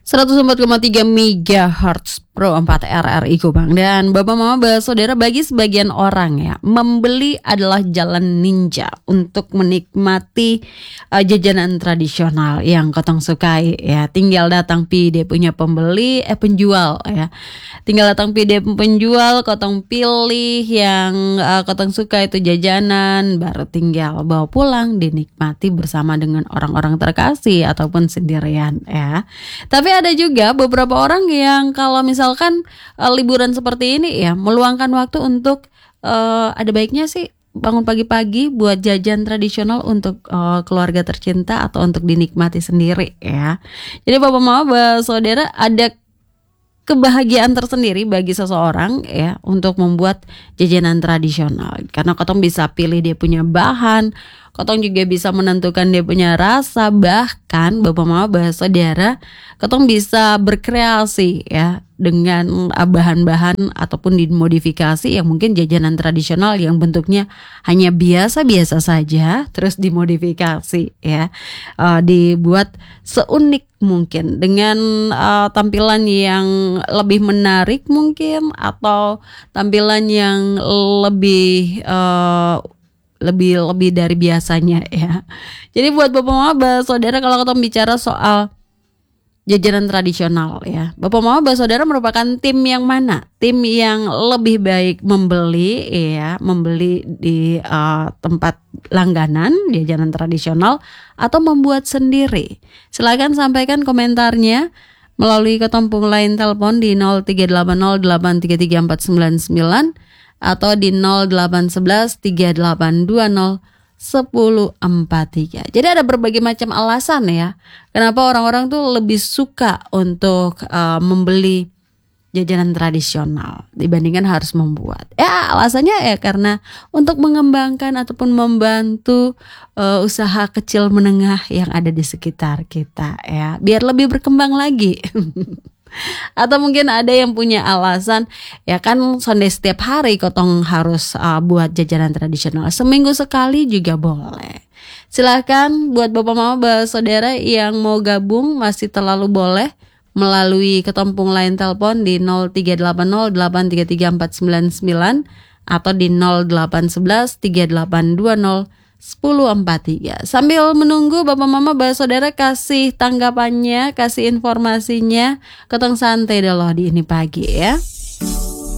104,3 MHz Pro 4 RRI Kubang. Dan Bapak Mama Saudara, bagi sebagian orang ya, membeli adalah jalan ninja untuk menikmati jajanan tradisional yang kotong sukai ya. Tinggal datang pi dia punya penjual ya. Tinggal datang pi dia penjual, kotong pilih yang kotong suka itu jajanan, baru tinggal bawa pulang dinikmati bersama dengan orang-orang terkasih ataupun sendirian ya. Tapi ada juga beberapa orang yang kalau misalkan liburan seperti ini ya, meluangkan waktu untuk ada baiknya sih bangun pagi-pagi buat jajan tradisional untuk keluarga tercinta atau untuk dinikmati sendiri ya. Jadi Bapak Mama Saudara, ada kebahagiaan tersendiri bagi seseorang ya untuk membuat jajanan tradisional, karena kotong bisa pilih dia punya bahan, kotong juga bisa menentukan dia punya rasa, bahkan Bapak Mama Saudara, kotong bisa berkreasi ya dengan bahan-bahan ataupun dimodifikasi yang mungkin jajanan tradisional yang bentuknya hanya biasa-biasa saja, terus dimodifikasi ya, dibuat seunik mungkin dengan tampilan yang lebih menarik mungkin, atau tampilan yang lebih dari biasanya ya. Jadi buat Bapak Mama Saudara, kalau kita bicara soal jajanan tradisional ya, Bapak Mama Saudara merupakan tim yang mana? Tim yang lebih baik membeli di tempat langganan jajanan tradisional atau membuat sendiri? Silakan sampaikan komentarnya melalui ketompung line telepon di 0380833499 atau di 08113820 1043. Jadi ada berbagai macam alasan ya, kenapa orang-orang tuh lebih suka untuk membeli jajanan tradisional dibandingkan harus membuat. Ya alasannya ya karena untuk mengembangkan ataupun membantu usaha kecil menengah yang ada di sekitar kita ya, biar lebih berkembang lagi. Atau mungkin ada yang punya alasan, ya kan Sunday setiap hari kotong harus buat jajanan tradisional, seminggu sekali juga boleh. Silahkan buat Bapak Mama Saudara yang mau gabung masih terlalu boleh melalui ketompung line telepon di 0380833499 atau di 08113820 1043. Sambil menunggu Bapak Mama Saudara kasih tanggapannya, kasih informasinya, ketong santai dulu di ini pagi ya.